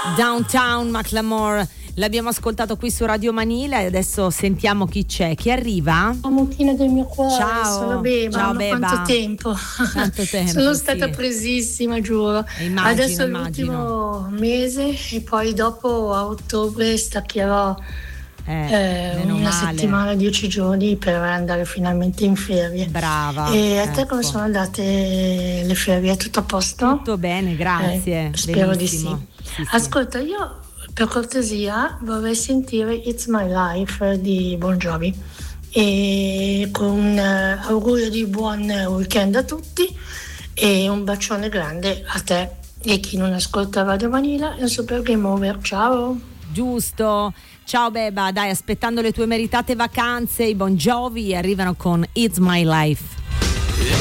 Downtown Macklemore. L'abbiamo ascoltato qui su Radio Manila e adesso sentiamo chi c'è. Chi arriva? Ammucchina del mio cuore, Ciao. sono Beba. Ciao Beba. Quanto tempo. Sono stata presissima, giuro. Adesso è l'ultimo mese e poi dopo a ottobre staccherò una settimana, 10 giorni per andare finalmente in ferie. Brava. E a te come sono andate le ferie? Tutto a posto? Tutto bene, grazie. Spero benissimo. di sì. Ascolta, io per cortesia vorrei sentire It's My Life di Bon Jovi e con augurio di buon weekend a tutti e un bacione grande a te e chi non ascolta Radio Manila e il Super Game Over. Ciao. Giusto. Ciao Beba, dai, aspettando le tue meritate vacanze, i Bon Jovi arrivano con It's My Life.